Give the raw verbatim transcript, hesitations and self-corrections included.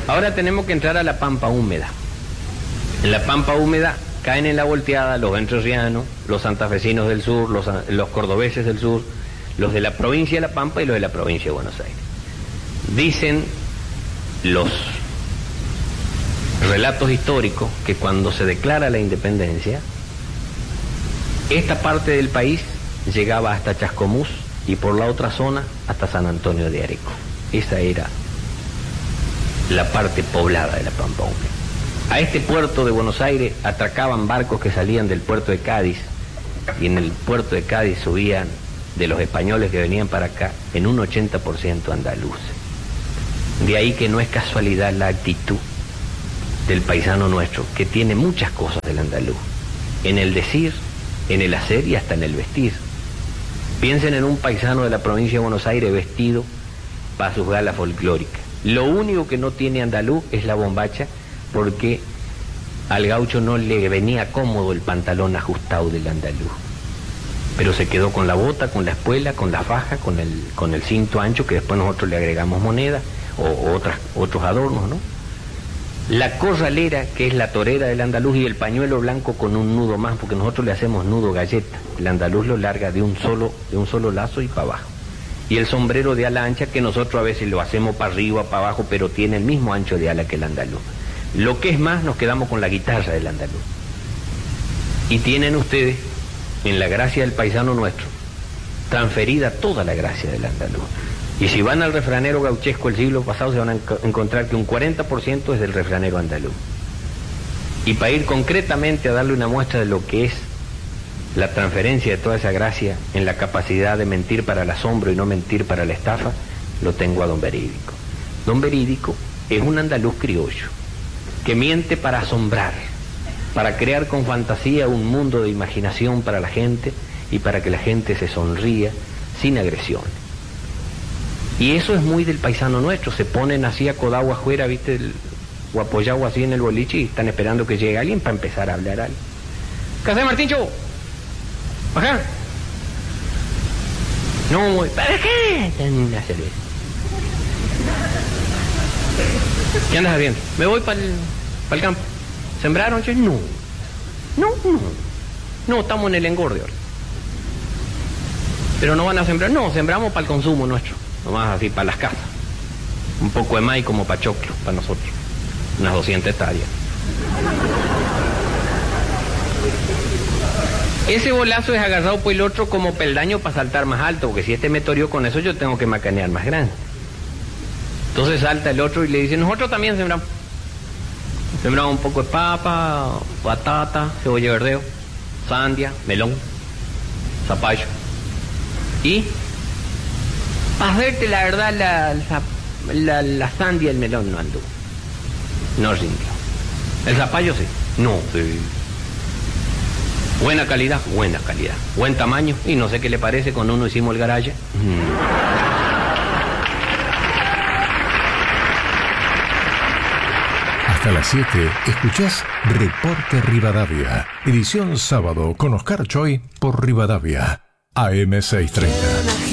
Ahora tenemos que entrar a la pampa húmeda. En la pampa húmeda caen en la volteada los entrerrianos, los santafesinos del sur, los, los cordobeses del sur, los de la provincia de La Pampa y los de la provincia de Buenos Aires. Dicen los relatos históricos que cuando se declara la independencia, esta parte del país llegaba hasta Chascomús y por la otra zona hasta San Antonio de Areco. Esa era la parte poblada de la pampa húmeda. A este puerto de Buenos Aires atracaban barcos que salían del puerto de Cádiz, y en el puerto de Cádiz subían de los españoles que venían para acá en un ochenta por ciento andaluces. De ahí que no es casualidad la actitud del paisano nuestro, que tiene muchas cosas del andaluz, en el decir, en el hacer y hasta en el vestir. Piensen en un paisano de la provincia de Buenos Aires vestido para sus galas folclóricas. Lo único que no tiene andaluz es la bombacha, porque al gaucho no le venía cómodo el pantalón ajustado del andaluz, pero se quedó con la bota, con la espuela, con la faja, con el, con el cinto ancho, que después nosotros le agregamos moneda o, o otras, otros adornos, ¿no? La corralera, que es la torera del andaluz, y el pañuelo blanco con un nudo más, porque nosotros le hacemos nudo galleta. El andaluz lo larga de un solo, de un solo lazo y para abajo. Y el sombrero de ala ancha, que nosotros a veces lo hacemos para arriba, para abajo, pero tiene el mismo ancho de ala que el andaluz. Lo que es más, nos quedamos con la guitarra del andaluz. Y tienen ustedes, en la gracia del paisano nuestro, transferida toda la gracia del andaluz. Y si van al refranero gauchesco del siglo pasado, se van a enc- encontrar que un cuarenta por ciento es del refranero andaluz. Y para ir concretamente a darle una muestra de lo que es la transferencia de toda esa gracia en la capacidad de mentir para el asombro y no mentir para la estafa, lo tengo a don Verídico. Don Verídico es un andaluz criollo, que miente para asombrar, para crear con fantasía un mundo de imaginación para la gente y para que la gente se sonría sin agresión. Y eso es muy del paisano nuestro. Se ponen así a codagua afuera, ¿viste? El, o apoyado así en el boliche y están esperando que llegue alguien para empezar a hablar algo. ¿Qué haces, Martincho? ¿Bajar? No, muy... ¿Para qué? Una cerveza. ¿Qué andas haciendo? Me voy para el, para el campo. ¿Sembraron, che? No. No, no. No, estamos en el engorde ahora. Pero no van a sembrar. No, sembramos para el consumo nuestro. Nomás así, para las casas. Un poco de maíz como para choclo, para nosotros. Unas doscientas hectáreas. Ese bolazo es agarrado por el otro como peldaño para saltar más alto, porque si este me torió con eso, yo tengo que macanear más grande. Entonces salta el otro y le dice, nosotros también sembramos. Sembramos un poco de papa, batata, cebolla verdeo, sandia, melón, zapallo. Y, para hacerte la verdad, la, la, la, la sandia y el melón no anduvo. No rindió. El zapallo sí. No, sí. Buena calidad, buena calidad. Buen tamaño, y no sé qué le parece cuando uno hicimos el garaje. Mm. A las siete, escuchás Reporte Rivadavia, edición sábado con Oscar Choi por Rivadavia, A M seiscientos treinta.